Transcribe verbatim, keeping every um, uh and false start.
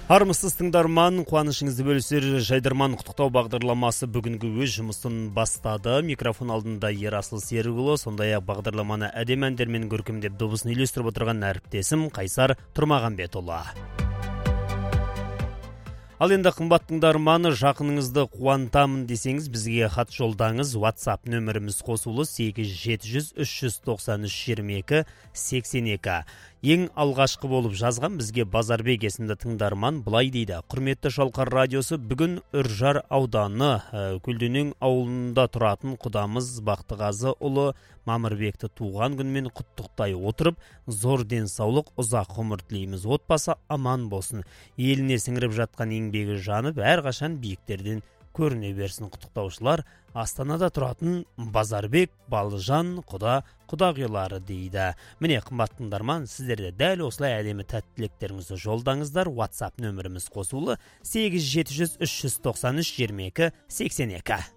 Армысыз тыңдарман, қуанышыңызды бөлісер жайдарман құттықтау бағдарламасы бүгінгі өз жұмысын бастады. Микрофон алдында Ерасыл Серікұлы, сондай-ақ бағдарламаны әдемі әндермен көркемдеп дыбысын үйлестіріп отырған әріптесім Қайсар Тұрмағанбетұлы. Ал енді қымбат тыңдарманы, жақыныңызды қуантамын десеңіз, бізге хат жолдаңыз. WhatsApp нөміріміз қосулы сегіз жеті жүз үш жүз тоқсан үш жиырма екі сексен екі. Ең алғашқы болып жазған бізге Базарбек есімді тыңдарман былай дейді: құрметті Шалқар радиосы, бүгін Үржар ауданы Көлденең ауылында тұратын құдамыз Бақтығазы ұлы Мамырбекті туған күнмен құттықтай отырып, зор денсаулық, ұзақ ғұмыр тілейміз. Отбасы аман болсын. Еліне сіңіріп жатқан еңбегі жанып, әрқашан биіктерден көріне берсін. Құттықтаушылар Астанада тұратын Базарбек, Балжан, құда, құдағилары дейді. Міне қымбат тыңдарман, сіздерде дәл осылай әдемі тәттілектеріңізді жолдаңыздар. WhatsApp нөміріміз қосулы сегіз жеті жүз үш жүз тоқсан үш жиырма екі сексен екі.